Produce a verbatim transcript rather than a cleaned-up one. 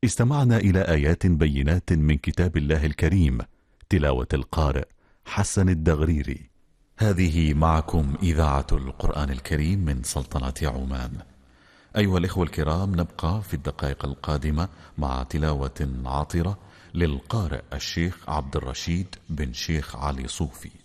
استمعنا إلى آيات بينات من كتاب الله الكريم، تلاوة القارئ حسن الدغريري. هذه معكم إذاعة القرآن الكريم من سلطنة عمان. أيها الإخوة الكرام، نبقى في الدقائق القادمة مع تلاوة عاطرة للقارئ الشيخ عبد الرشيد بن شيخ علي صوفي.